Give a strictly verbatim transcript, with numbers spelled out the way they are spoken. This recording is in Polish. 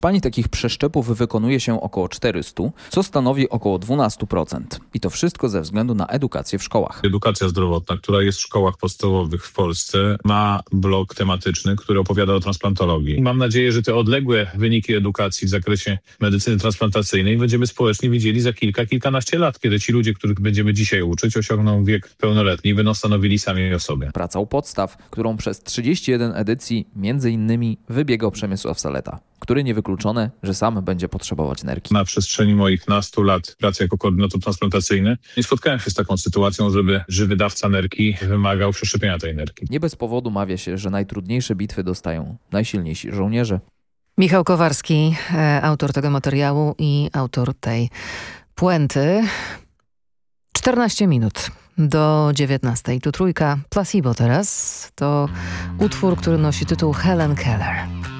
Pani takich przeszczepów wykonuje się około czterysta, co stanowi około dwanaście procent. I to wszystko ze względu na edukację w szkołach. Edukacja zdrowotna, która jest w szkołach podstawowych w Polsce, ma blok tematyczny, który opowiada o transplantologii. Mam nadzieję, że te odległe wyniki edukacji w zakresie medycyny transplantacyjnej będziemy społecznie widzieli za kilka, kilkanaście lat, kiedy ci ludzie, których będziemy dzisiaj uczyć, osiągną wiek pełnoletni i będą stanowili sami o sobie. Praca u podstaw, którą przez trzydzieści jeden edycji między innymi wybiegał Przemysław Saleta, który niewykluczone, że sam będzie potrzebować nerki. Na przestrzeni moich nastu lat pracy jako koordynator transplantacyjny nie spotkałem się z taką sytuacją, żeby żywy dawca nerki wymagał przeszczepienia tej nerki. Nie bez powodu mawia się, że najtrudniejsze bitwy dostają najsilniejsi żołnierze. Michał Kowarski, autor tego materiału i autor tej puenty. czternaście minut do dziewiętnastej. Tu trójka. Placebo teraz. To utwór, który nosi tytuł Helen Keller.